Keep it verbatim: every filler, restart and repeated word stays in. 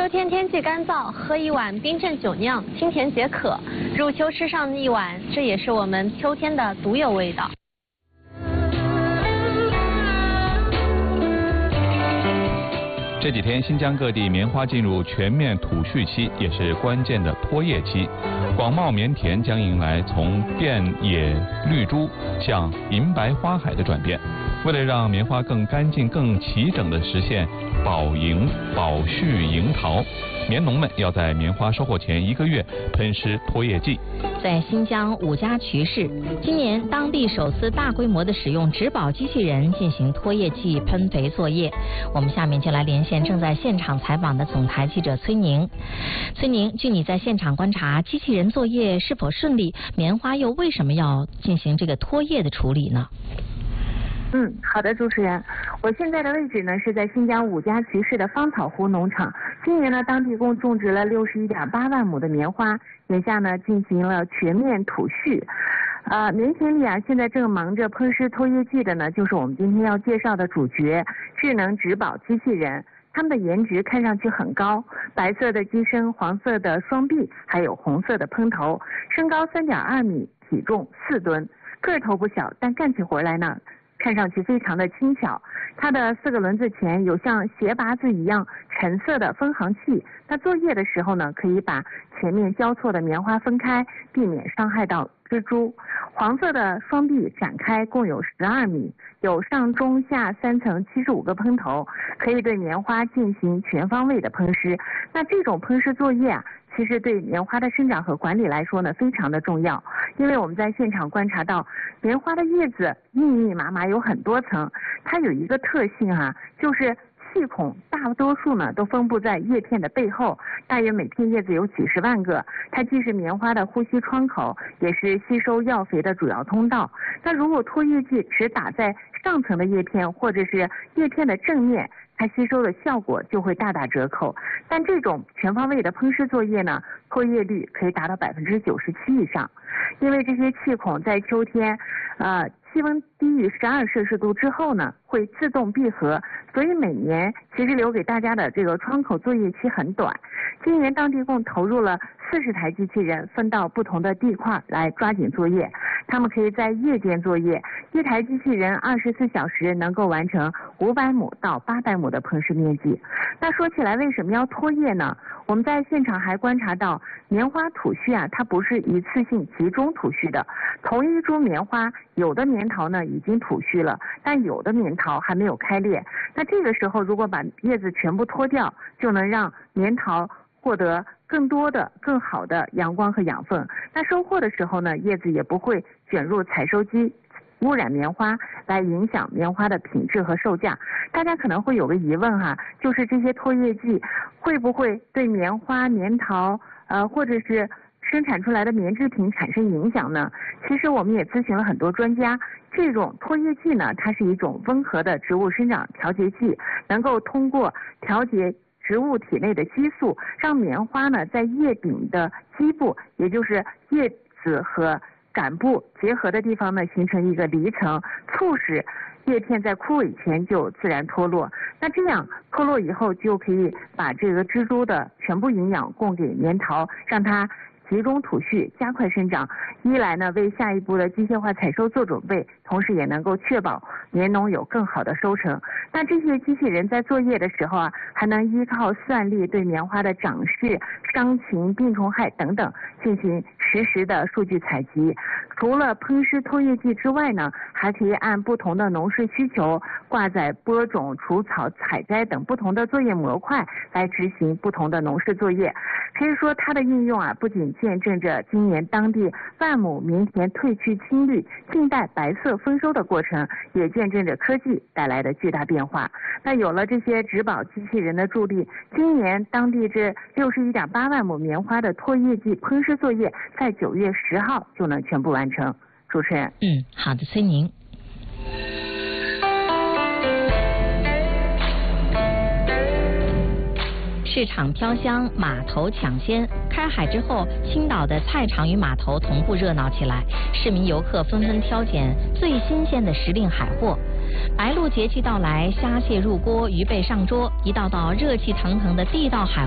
秋天天气干燥，喝一碗冰镇酒酿，清甜解渴。入秋吃上一碗，这也是我们秋天的独有味道。 这几天，新疆各地棉花进入全面吐絮期，也是关键的脱叶期。广袤棉田将迎来从遍野绿珠向银白花海的转变。为了让棉花更干净、更齐整地实现保盈、保絮、盈桃，棉农们要在棉花收获前一个月喷施脱叶剂。 在新疆五家渠市，今年当地首次大规模的使用植保机器人进行脱叶剂喷肥作业。我们下面就来连线正在现场采访的总台记者崔宁。崔宁，据你在现场观察，机器人作业是否顺利？棉花又为什么要进行这个脱叶的处理呢？ 嗯，好的，主持人，我现在的位置呢是在新疆五家渠市的芳草湖农场。今年呢，当地共种植了六十一点八万亩的棉花，眼下呢进行了全面吐絮。呃，棉田里啊，现在正忙着喷施脱叶剂的呢，就是我们今天要介绍的主角——智能植保机器人。它们的颜值看上去很高，白色的机身，黄色的双臂，还有红色的喷头，身高三点二米，体重四吨，个头不小，但干起活来呢，看上去非常的轻巧。它的四个轮子前有像鞋拔子一样橙色的分行器，那作业的时候呢，可以把前面交错的棉花分开，避免伤害到蜘蛛。黄色的双臂展开共有十二米，有上中下三层七十五个喷头，可以对棉花进行全方位的喷施。那这种喷施作业啊，其实对棉花的生长和管理来说呢，非常的重要。因为我们在现场观察到，棉花的叶子密密麻麻有很多层，它有一个特性啊，就是细孔大多数呢都分布在叶片的背后，大约每片叶子有几十万个。它既是棉花的呼吸窗口，也是吸收药肥的主要通道。那如果脱叶剂只打在上层的叶片或者是叶片的正面，它吸收的效果就会大打折扣。但这种全方位的喷施作业呢，脱叶率可以达到百分之九十七以上。因为这些气孔在秋天，呃，气温低于十二摄氏度之后呢，会自动闭合，所以每年其实留给大家的这个窗口作业期很短。今年当地共投入了四十台机器人，分到不同的地块来抓紧作业。他们可以在夜间作业，一台机器人二十四小时能够完成五百亩到八百亩的喷施面积。那说起来，为什么要脱叶呢？我们在现场还观察到，棉花吐絮啊，它不是一次性集中吐絮的。同一株棉花，有的棉桃呢已经吐絮了，但有的棉桃还没有开裂。那这个时候，如果把叶子全部脱掉，就能让棉桃获得更多的、更好的阳光和养分。那收获的时候呢，叶子也不会卷入采收机，污染棉花，来影响棉花的品质和售价。大家可能会有个疑问哈，就是这些脱叶剂会不会对棉花、棉桃，呃，或者是生产出来的棉制品产生影响呢？其实我们也咨询了很多专家，这种脱叶剂呢，它是一种温和的植物生长调节剂，能够通过调节植物体内的激素，让棉花呢在叶柄的基部，也就是叶子和杆部结合的地方呢，形成一个离层，促使叶片在枯萎前就自然脱落。那这样脱落以后，就可以把这个蜘蛛的全部营养供给棉桃，让它集中吐絮，加快生长。一来呢，为下一步的机械化采收做准备，同时也能够确保棉农有更好的收成。那这些机器人在作业的时候啊，还能依靠算力对棉花的长势、伤情、病虫害等等进行实时的数据采集。除了喷施脱叶剂之外呢，还可以按不同的农事需求，挂载播种、除草、采摘等不同的作业模块来执行不同的农事作业。可以说，它的应用啊，不仅见证着今年当地万亩棉田褪去青绿、静待白色丰收的过程，也见证着科技带来的巨大变化。那有了这些植保机器人的助力，今年当地这六十一点八万亩棉花的脱叶剂喷施作业，在九月十号就能全部完成。主持人， 嗯，好的，崔宁。市场飘香，码头抢先。开海之后，青岛的菜场与码头同步热闹起来，市民游客纷纷挑拣最新鲜的时令海货。白露节气到来，虾蟹入锅，鱼贝上桌，一道道热气腾腾的地道海